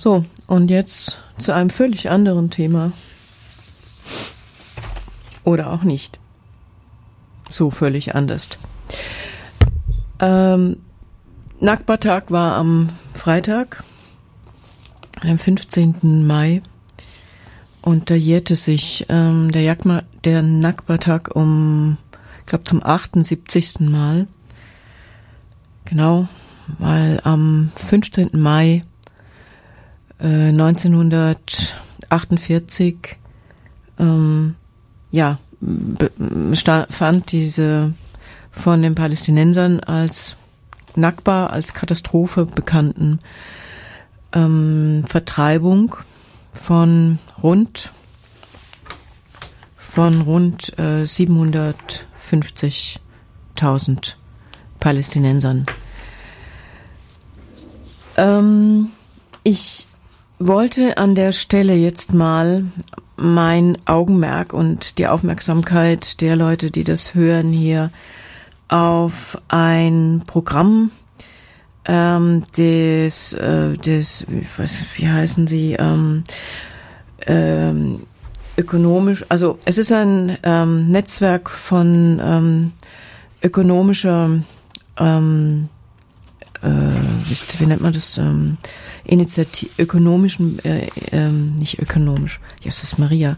So, und jetzt zu einem völlig anderen Thema. Oder auch nicht. So völlig anders. Nakba-Tag war am Freitag, am 15. Mai. Und da jährte sich der Nakba-Tag ich glaube zum 78. Mal. Genau, weil am 15. Mai 1948 fand diese von den Palästinensern als Nakba, als Katastrophe bekannten Vertreibung von rund 750.000 Palästinensern. Ich wollte an der Stelle jetzt mal mein Augenmerk und die Aufmerksamkeit der Leute, die das hören, hier auf ein Programm wie heißen sie, ökonomisch, also es ist ein Netzwerk von ökonomischer, wie nennt man das, ökonomischen, nicht ökonomisch, Jesus Maria,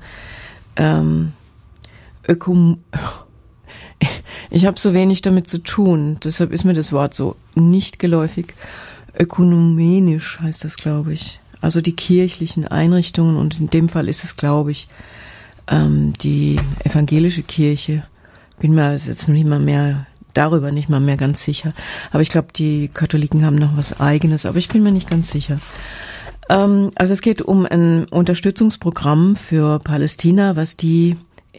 ich habe so wenig damit zu tun, deshalb ist mir das Wort so nicht geläufig. Ökumenisch heißt das, glaube ich. Also die kirchlichen Einrichtungen, und in dem Fall ist es, glaube ich, die evangelische Kirche. Bin mir jetzt nicht mal mehr ganz sicher. Aber ich glaube, die Katholiken haben noch was Eigenes, aber ich bin mir nicht ganz sicher. Also es geht um ein Unterstützungsprogramm für Palästina, was die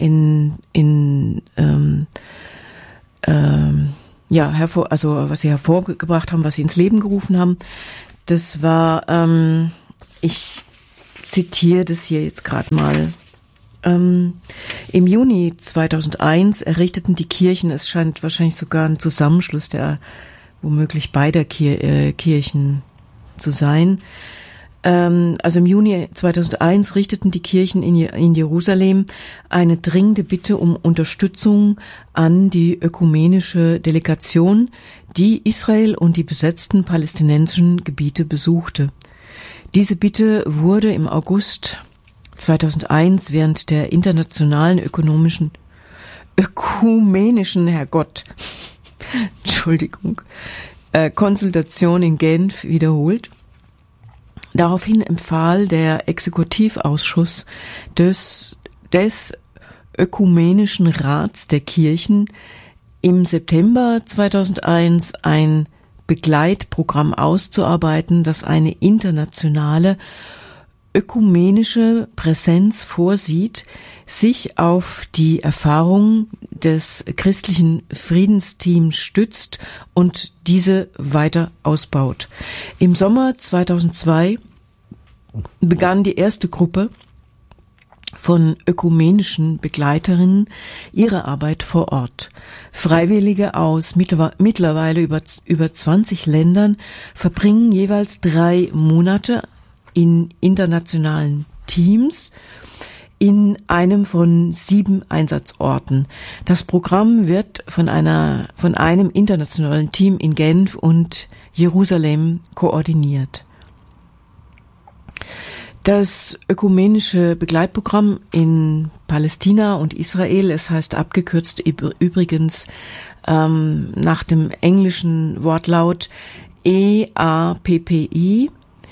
was sie hervorgebracht haben, was sie ins Leben gerufen haben. Das war, ich zitiere das hier jetzt gerade mal. Im Juni 2001 errichteten die Kirchen, es scheint wahrscheinlich sogar ein Zusammenschluss der womöglich beider Kirchen zu sein. Also im Juni 2001 richteten die Kirchen in Jerusalem eine dringende Bitte um Unterstützung an die ökumenische Delegation, die Israel und die besetzten palästinensischen Gebiete besuchte. Diese Bitte wurde im August 2001 während der internationalen ökumenischen Konsultation in Genf wiederholt. Daraufhin empfahl der Exekutivausschuss des Ökumenischen Rats der Kirchen im September 2001 ein Begleitprogramm auszuarbeiten, das eine internationale ökumenische Präsenz vorsieht, sich auf die Erfahrung des christlichen Friedensteams stützt und diese weiter ausbaut. Im Sommer 2002 begann die erste Gruppe von ökumenischen Begleiterinnen ihre Arbeit vor Ort. Freiwillige aus mittlerweile über 20 Ländern verbringen jeweils 3 Monate in internationalen Teams in einem von 7 Einsatzorten. Das Programm wird von einem internationalen Team in Genf und Jerusalem koordiniert. Das ökumenische Begleitprogramm in Palästina und Israel, es heißt abgekürzt übrigens nach dem englischen Wortlaut EAPPI.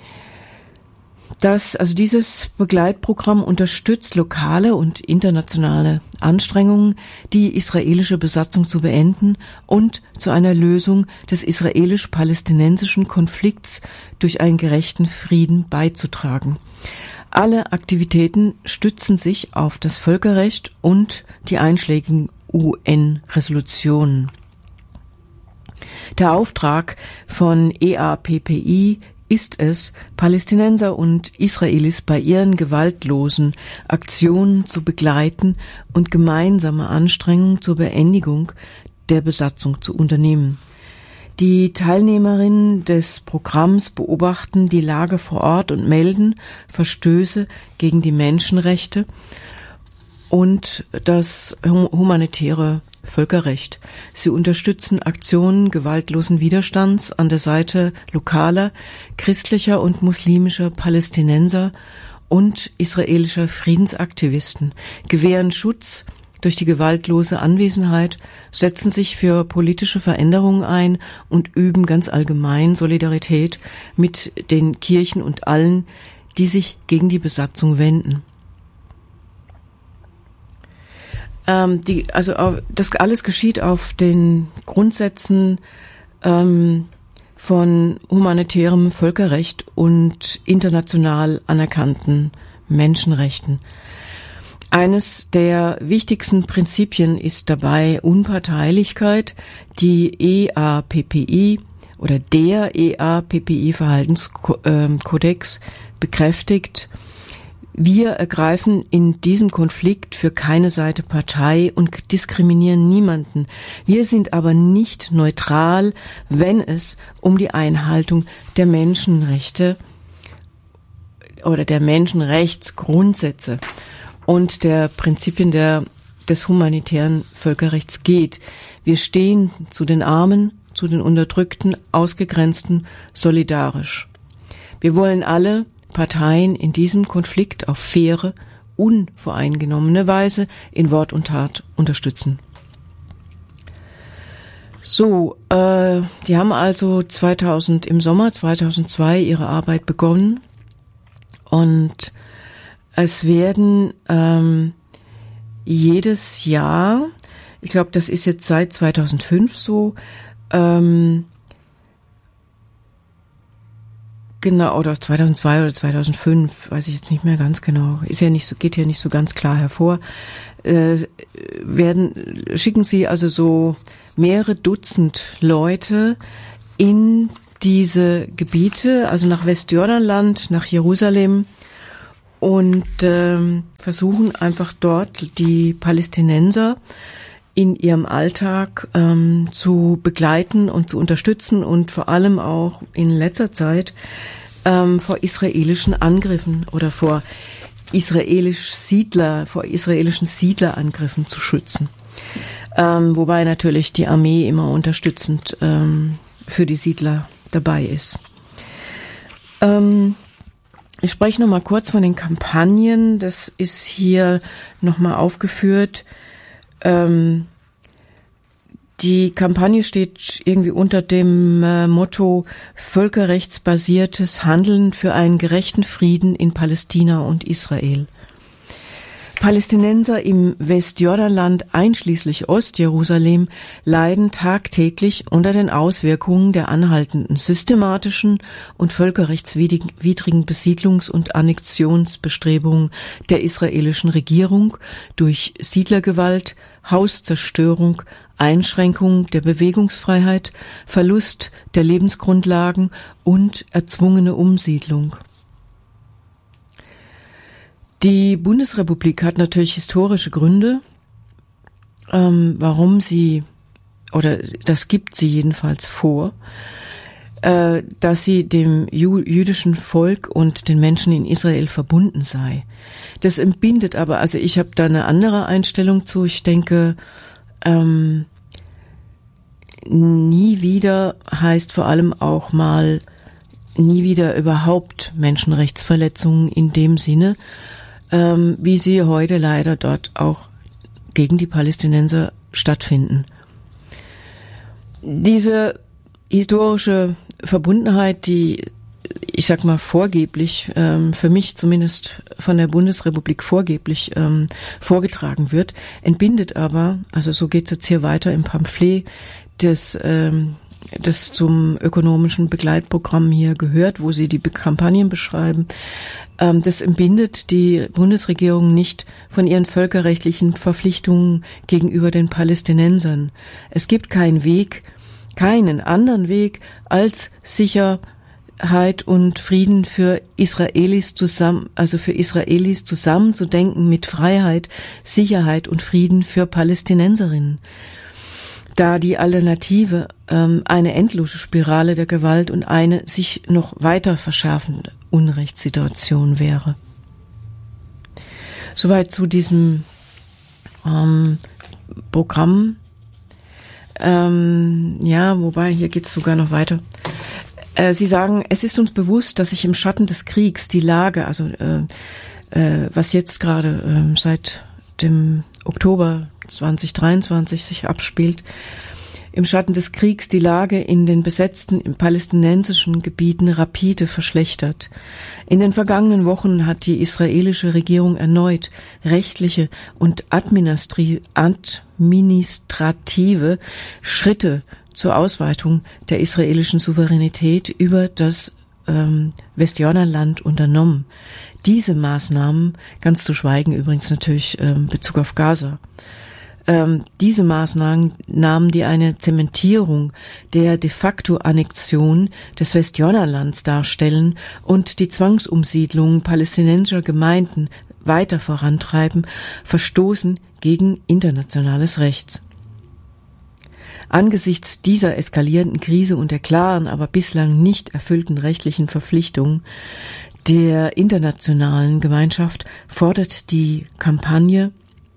Dieses Begleitprogramm unterstützt lokale und internationale Anstrengungen, die israelische Besatzung zu beenden und zu einer Lösung des israelisch-palästinensischen Konflikts durch einen gerechten Frieden beizutragen. Alle Aktivitäten stützen sich auf das Völkerrecht und die einschlägigen UN-Resolutionen. Der Auftrag von EAPPI ist es, Palästinenser und Israelis bei ihren gewaltlosen Aktionen zu begleiten und gemeinsame Anstrengungen zur Beendigung der Besatzung zu unternehmen. Die Teilnehmerinnen des Programms beobachten die Lage vor Ort und melden Verstöße gegen die Menschenrechte und das humanitäre Völkerrecht. Sie unterstützen Aktionen gewaltlosen Widerstands an der Seite lokaler, christlicher und muslimischer Palästinenser und israelischer Friedensaktivisten, gewähren Schutz durch die gewaltlose Anwesenheit, setzen sich für politische Veränderungen ein und üben ganz allgemein Solidarität mit den Kirchen und allen, die sich gegen die Besatzung wenden. Das alles geschieht auf den Grundsätzen von humanitärem Völkerrecht und international anerkannten Menschenrechten. Eines der wichtigsten Prinzipien ist dabei Unparteilichkeit. Die EAPPI oder der EAPPI-Verhaltenskodex bekräftigt: Wir ergreifen in diesem Konflikt für keine Seite Partei und diskriminieren niemanden. Wir sind aber nicht neutral, wenn es um die Einhaltung der Menschenrechte oder der Menschenrechtsgrundsätze und der Prinzipien des humanitären Völkerrechts geht. Wir stehen zu den Armen, zu den Unterdrückten, Ausgegrenzten solidarisch. Wir wollen alle Parteien in diesem Konflikt auf faire, unvoreingenommene Weise in Wort und Tat unterstützen. So, die haben also im Sommer 2002 ihre Arbeit begonnen und es werden jedes Jahr, ich glaube, das ist jetzt seit 2005 so, genau, oder 2002 oder 2005, weiß ich jetzt nicht mehr ganz genau, geht hier nicht so ganz klar hervor, schicken sie also so mehrere Dutzend Leute in diese Gebiete, also nach Westjordanland, nach Jerusalem, und versuchen einfach dort die Palästinenser in ihrem Alltag zu begleiten und zu unterstützen und vor allem auch in letzter Zeit vor israelischen Angriffen oder vor israelischen Siedlerangriffen zu schützen. Wobei natürlich die Armee immer unterstützend für die Siedler dabei ist. Ich spreche noch mal kurz von den Kampagnen. Das ist hier noch mal aufgeführt. Die Kampagne steht irgendwie unter dem Motto völkerrechtsbasiertes Handeln für einen gerechten Frieden in Palästina und Israel. Palästinenser im Westjordanland einschließlich Ostjerusalem leiden tagtäglich unter den Auswirkungen der anhaltenden systematischen und völkerrechtswidrigen Besiedlungs- und Annexionsbestrebungen der israelischen Regierung durch Siedlergewalt, Hauszerstörung, Einschränkung der Bewegungsfreiheit, Verlust der Lebensgrundlagen und erzwungene Umsiedlung. Die Bundesrepublik hat natürlich historische Gründe, warum sie, oder das gibt sie jedenfalls vor, dass sie dem jüdischen Volk und den Menschen in Israel verbunden sei. Das entbindet aber, also ich habe da eine andere Einstellung zu. Ich denke, nie wieder heißt vor allem auch mal nie wieder überhaupt Menschenrechtsverletzungen in dem Sinne, wie sie heute leider dort auch gegen die Palästinenser stattfinden. Diese historische Verbundenheit, die, ich sag mal, vorgeblich, für mich zumindest von der Bundesrepublik vorgeblich vorgetragen wird, entbindet aber, also so geht es jetzt hier weiter im Pamphlet, das zum ökonomischen Begleitprogramm hier gehört, wo sie die Kampagnen beschreiben. Das entbindet die Bundesregierung nicht von ihren völkerrechtlichen Verpflichtungen gegenüber den Palästinensern. Es gibt keinen anderen Weg als Sicherheit und Frieden für Israelis zusammenzudenken mit Freiheit, Sicherheit und Frieden für Palästinenserinnen. da die Alternative eine endlose Spirale der Gewalt und eine sich noch weiter verschärfende Unrechtssituation wäre. Soweit zu diesem Programm. Wobei, hier geht's sogar noch weiter. Sie sagen, es ist uns bewusst, dass sich im Schatten des Kriegs die Lage, also was jetzt gerade seit dem Oktober 2023 sich abspielt, im Schatten des Kriegs die Lage in den besetzten palästinensischen Gebieten rapide verschlechtert. In den vergangenen Wochen hat die israelische Regierung erneut rechtliche und administrative Schritte zur Ausweitung der israelischen Souveränität über das Westjordanland unternommen. Diese Maßnahmen, ganz zu schweigen übrigens natürlich Bezug auf Gaza, diese Maßnahmen, die eine Zementierung der de facto Annexion des Westjordanlands darstellen und die Zwangsumsiedlung palästinensischer Gemeinden weiter vorantreiben, verstoßen gegen internationales Recht. Angesichts dieser eskalierenden Krise und der klaren, aber bislang nicht erfüllten rechtlichen Verpflichtungen der internationalen Gemeinschaft fordert die Kampagne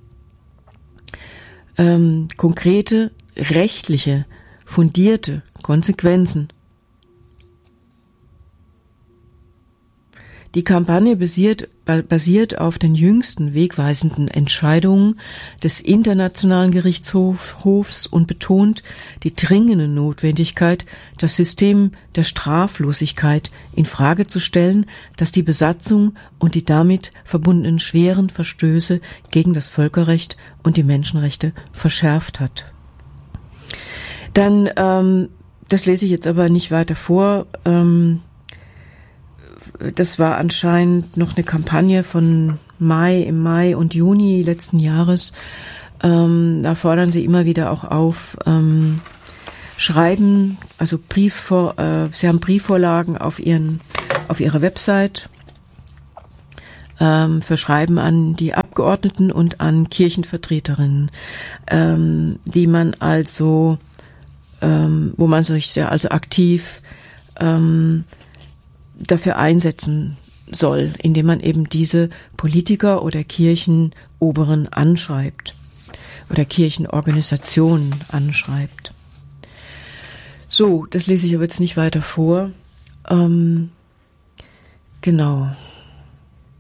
konkrete, rechtliche, fundierte Konsequenzen. Die Kampagne basiert auf den jüngsten wegweisenden Entscheidungen des Internationalen Gerichtshofs und betont die dringende Notwendigkeit, das System der Straflosigkeit in Frage zu stellen, das die Besatzung und die damit verbundenen schweren Verstöße gegen das Völkerrecht und die Menschenrechte verschärft hat. Dann, das lese ich jetzt aber nicht weiter vor, das war anscheinend noch eine Kampagne von im Mai und Juni letzten Jahres. Da fordern sie immer wieder auch auf, Schreiben, also sie haben Briefvorlagen auf ihrer Website für Schreiben an die Abgeordneten und an Kirchenvertreterinnen, die man also, wo man sich sehr also aktiv dafür einsetzen soll, indem man eben diese Politiker oder Kirchenoberen anschreibt oder Kirchenorganisationen anschreibt. So, das lese ich aber jetzt nicht weiter vor. Genau.